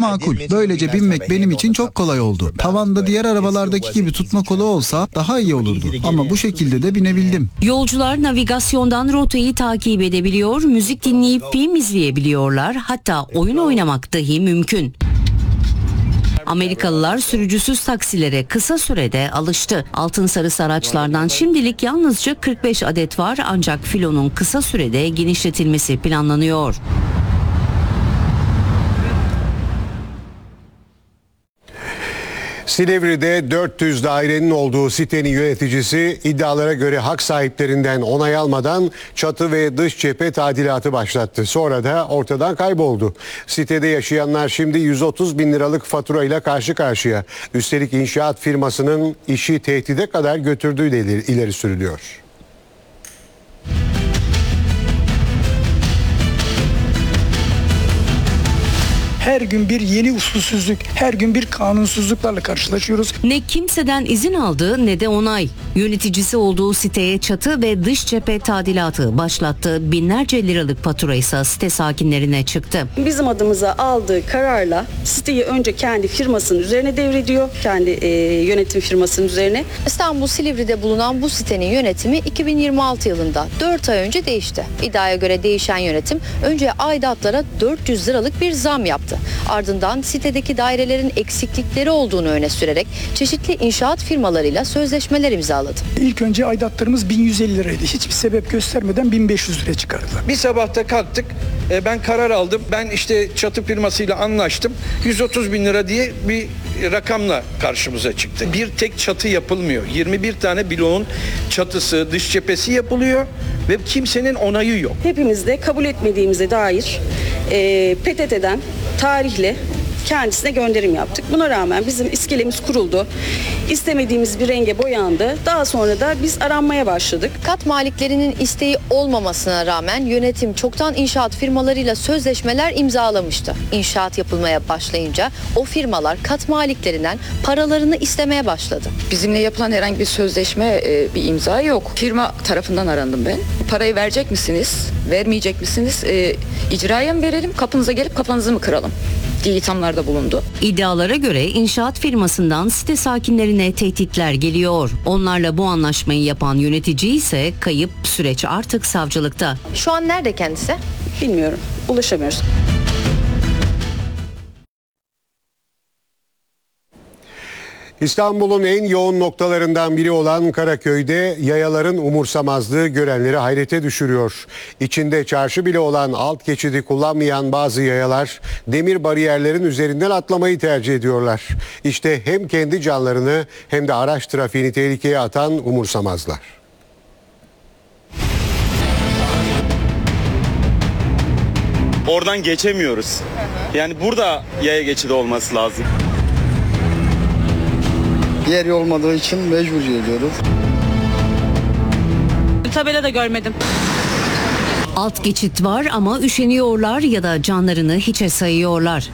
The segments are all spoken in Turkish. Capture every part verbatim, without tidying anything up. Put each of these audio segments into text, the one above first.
makul. Böylece binmek benim için çok kolay oldu. Tavanda diğer arabalardaki gibi tutma kolu olsa daha iyi olurdu. Ama bu şekilde de binebildim. Yolcular navigasyondan rotayı takip edebiliyor, müzik dinleyip film izleyebiliyorlar, hatta oyun oynamak dahi mümkün. Amerikalılar sürücüsüz taksilere kısa sürede alıştı. Altın sarısı araçlardan şimdilik yalnızca kırk beş adet var, ancak filonun kısa sürede genişletilmesi planlanıyor. Silivri'de dört yüz dairenin olduğu sitenin yöneticisi iddialara göre hak sahiplerinden onay almadan çatı ve dış cephe tadilatı başlattı. Sonra da ortadan kayboldu. Sitede yaşayanlar şimdi yüz otuz bin liralık faturayla karşı karşıya. Üstelik inşaat firmasının işi tehdide kadar götürdüğü de ileri, ileri sürülüyor. Her gün bir yeni usulsüzlük, her gün bir kanunsuzluklarla karşılaşıyoruz. Ne kimseden izin aldı ne de onay. Yöneticisi olduğu siteye çatı ve dış cephe tadilatı başlattı. Binlerce liralık fatura ise site sakinlerine çıktı. Bizim adımıza aldığı kararla siteyi önce kendi firmasının üzerine devrediyor. Kendi e, yönetim firmasının üzerine. İstanbul Silivri'de bulunan bu sitenin yönetimi iki bin yirmi altı yılında dört ay önce değişti. İddiaya göre değişen yönetim önce aidatlara dört yüz liralık bir zam yaptı. Ardından sitedeki dairelerin eksiklikleri olduğunu öne sürerek çeşitli inşaat firmalarıyla sözleşmeler imzaladı. İlk önce aidatlarımız bin yüz elli liraydı. Hiçbir sebep göstermeden bin beş yüz liraya çıkardılar. Bir sabahta kalktık. E, ben karar aldım. Ben işte çatı firmasıyla anlaştım. yüz otuz bin lira diye bir rakamla karşımıza çıktı. Bir tek çatı yapılmıyor. yirmi bir tane bloğun çatısı, dış cephesi yapılıyor ve kimsenin onayı yok. Hepimiz de kabul etmediğimize dair e, P T T'den tarihle kendisine gönderim yaptık. Buna rağmen bizim iskelemiz kuruldu. İstemediğimiz bir renge boyandı. Daha sonra da biz aranmaya başladık. Kat maliklerinin isteği olmamasına rağmen yönetim çoktan inşaat firmalarıyla sözleşmeler imzalamıştı. İnşaat yapılmaya başlayınca o firmalar kat maliklerinden paralarını istemeye başladı. Bizimle yapılan herhangi bir sözleşme, bir imza yok. Firma tarafından arandım ben. Parayı verecek misiniz? Vermeyecek misiniz? E, icraya mı verelim? Kapınıza gelip kafanızı mı kıralım diye ithamlarda bulundu. İddialara göre inşaat firmasından site sakinlerine tehditler geliyor. Onlarla bu anlaşmayı yapan yönetici ise kayıp, süreç artık savcılıkta. Şu an nerede kendisi? Bilmiyorum. Ulaşamıyoruz. İstanbul'un en yoğun noktalarından biri olan Karaköy'de yayaların umursamazlığı görenleri hayrete düşürüyor. İçinde çarşı bile olan alt geçidi kullanmayan bazı yayalar demir bariyerlerin üzerinden atlamayı tercih ediyorlar. İşte hem kendi canlarını hem de araç trafiğini tehlikeye atan umursamazlar. Oradan geçemiyoruz. Yani burada yaya geçidi olması lazım. Yer olmadığı için mecbur geliyoruz. Tabela da görmedim. Alt geçit var ama üşeniyorlar ya da canlarını hiçe sayıyorlar.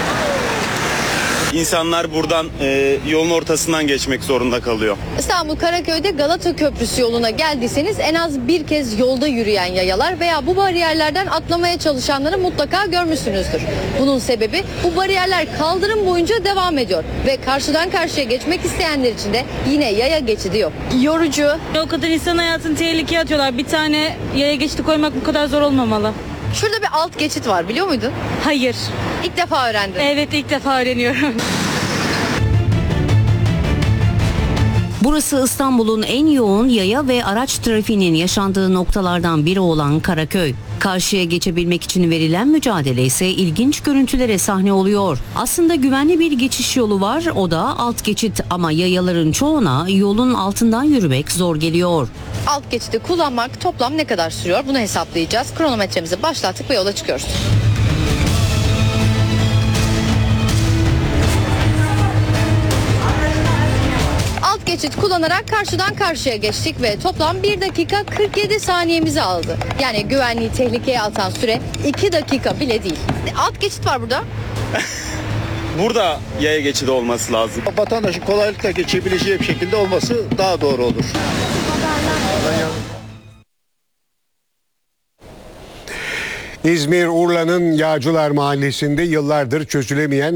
İnsanlar buradan e, yolun ortasından geçmek zorunda kalıyor. İstanbul Karaköy'de Galata Köprüsü yoluna geldiyseniz en az bir kez yolda yürüyen yayalar veya bu bariyerlerden atlamaya çalışanları mutlaka görmüşsünüzdür. Bunun sebebi bu bariyerler kaldırım boyunca devam ediyor ve karşıdan karşıya geçmek isteyenler için de yine yaya geçidi yok. Yorucu. O kadar insan hayatını tehlikeye atıyorlar. Bir tane yaya geçidi koymak bu kadar zor olmamalı. Şurada bir alt geçit var, biliyor muydun? Hayır. İlk defa öğrendim. Evet, ilk defa öğreniyorum. Burası İstanbul'un en yoğun yaya ve araç trafiğinin yaşandığı noktalardan biri olan Karaköy. Karşıya geçebilmek için verilen mücadele ise ilginç görüntülere sahne oluyor. Aslında güvenli bir geçiş yolu var, o da alt geçit, ama yayaların çoğuna yolun altından yürümek zor geliyor. Alt geçidi kullanmak toplam ne kadar sürüyor? Bunu hesaplayacağız. Kronometremizi başlattık ve yola çıkıyoruz. Alt geçit kullanarak karşıdan karşıya geçtik ve toplam bir dakika kırk yedi saniyemizi aldı. Yani güvenliği tehlikeye atan süre iki dakika bile değil. Alt geçit var burada. Burada yaya geçidi olması lazım. Vatandaşın kolaylıkla geçebileceği bir şekilde olması daha doğru olur. İzmir Urla'nın Yağcılar Mahallesi'nde yıllardır çözülemeyen